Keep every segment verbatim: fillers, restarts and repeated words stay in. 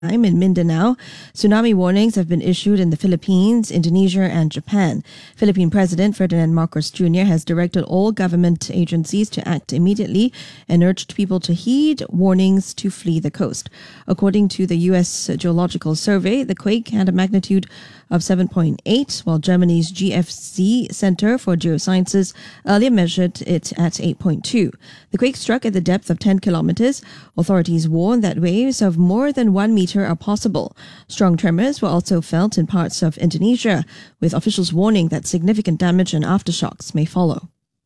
In Mindanao, tsunami warnings have been issued in the Philippines, Indonesia, and Japan. Philippine President Ferdinand Marcos Junior has directed all government agencies to act immediately and urged people to heed warnings to flee the coast. According to the U S Geological Survey, the quake had a magnitude of seven point eight, while Germany's G F Z Center for Geosciences earlier measured it at eight point two. The quake struck at the depth of ten kilometers. Authorities warned that waves of more than one meter are possible. Strong tremors were also felt in parts of Indonesia, with officials warning that significant damage and aftershocks may follow.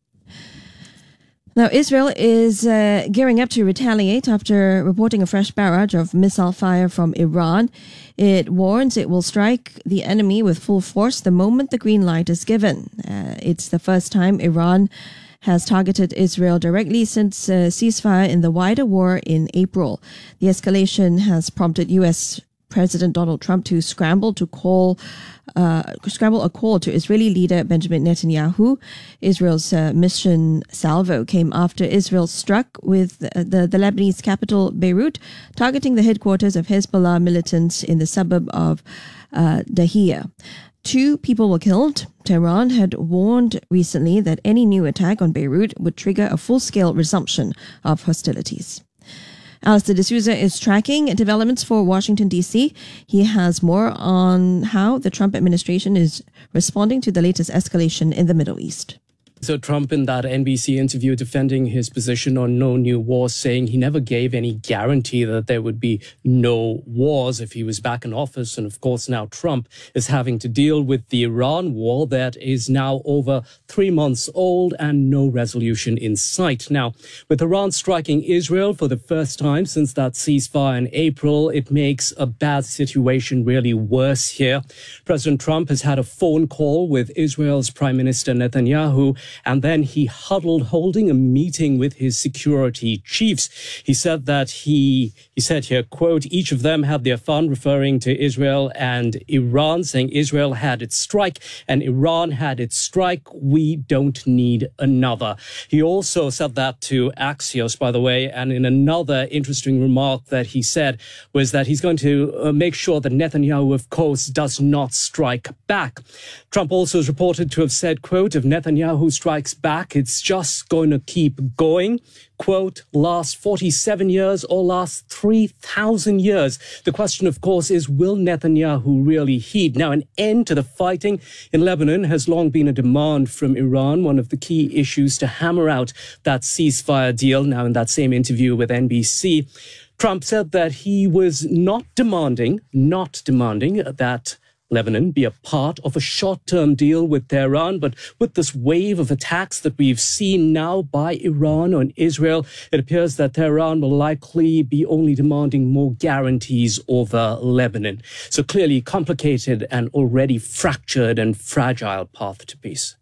Now, Israel is uh, gearing up to retaliate after reporting a fresh barrage of missile fire from Iran. It warns it will strike the enemy with full force the moment the green light is given. Uh, it's the first time Iran has targeted Israel directly since a ceasefire in the wider war in April. The escalation has prompted U S President Donald Trump to scramble to call, uh, scramble a call to Israeli leader Benjamin Netanyahu. Israel's uh, mission salvo came after Israel struck with the, the, the Lebanese capital Beirut, targeting the headquarters of Hezbollah militants in the suburb of uh, Dahiyah. Two people were killed. Tehran had warned recently that any new attack on Beirut would trigger a full-scale resumption of hostilities. Alistair D'Souza is tracking developments for Washington, D C. He has more on how the Trump administration is responding to the latest escalation in the Middle East. So Trump, in that N B C interview, defending his position on no new wars, saying he never gave any guarantee that there would be no wars if he was back in office. And of course, now Trump is having to deal with the Iran war that is now over three months old and no resolution in sight. Now, with Iran striking Israel for the first time since that ceasefire in April, it makes a bad situation really worse here. President Trump has had a phone call with Israel's Prime Minister Netanyahu, and then he huddled holding a meeting with his security chiefs. He said that he, he said here, quote, each of them had their fun, referring to Israel and Iran, saying Israel had its strike and Iran had its strike. We don't need another. He also said that to Axios, by the way, and in another interesting remark that he said was that he's going to uh, make sure that Netanyahu, of course, does not strike back. Trump also is reported to have said, quote, if Netanyahu strikes back, it's just going to keep going. Quote, last forty-seven years or last three thousand years. The question, of course, is will Netanyahu really heed? Now, an end to the fighting in Lebanon has long been a demand from Iran, one of the key issues to hammer out that ceasefire deal. Now, in that same interview with N B C, Trump said that he was not demanding, not demanding that Lebanon be a part of a short-term deal with Tehran, but with this wave of attacks that we've seen now by Iran on Israel, it appears that Tehran will likely be only demanding more guarantees over Lebanon. So clearly complicated and already fractured and fragile path to peace.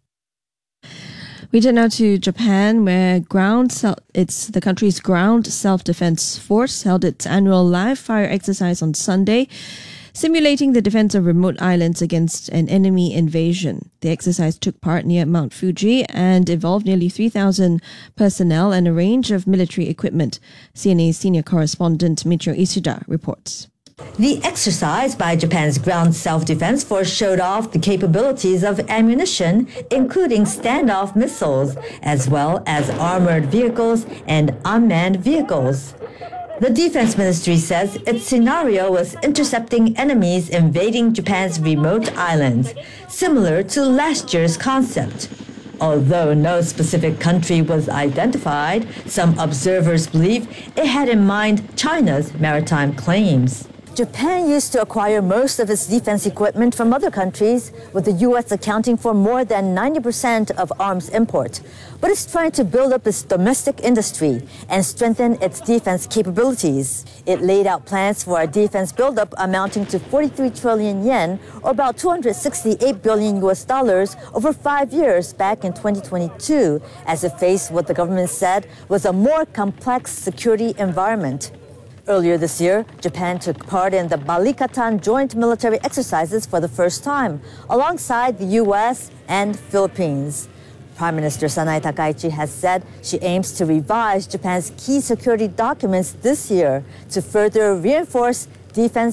We turn now to Japan, where ground self, it's the country's ground self-defense force held its annual live-fire exercise on Sunday, simulating the defense of remote islands against an enemy invasion. The exercise took part near Mount Fuji and involved nearly three thousand personnel and a range of military equipment. C N A's senior correspondent Michio Isuda reports. The exercise by Japan's ground self-defense force showed off the capabilities of ammunition, including standoff missiles, as well as armored vehicles and unmanned vehicles. The Defense Ministry says its scenario was intercepting enemies invading Japan's remote islands, similar to last year's concept. Although no specific country was identified, some observers believe it had in mind China's maritime claims. Japan used to acquire most of its defense equipment from other countries, with the U S accounting for more than ninety percent of arms import. But it's trying to build up its domestic industry and strengthen its defense capabilities. It laid out plans for a defense buildup amounting to forty-three trillion yen, or about two hundred sixty-eight billion U S dollars over five years back in twenty twenty-two, as it faced what the government said was a more complex security environment. Earlier this year, Japan took part in the Balikatan joint military exercises for the first time, alongside the U S and Philippines. Prime Minister Sanae Takaichi has said she aims to revise Japan's key security documents this year to further reinforce defense